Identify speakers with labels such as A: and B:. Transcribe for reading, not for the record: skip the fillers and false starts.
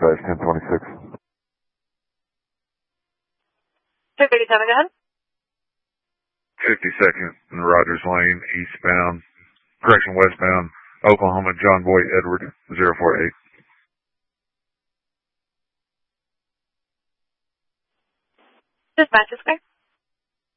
A: dispatch 1026.
B: 237, go ahead.
A: 52nd in the Rogers Lane, westbound, Oklahoma, John Boy Edward, 048.
B: Dispatch is clear.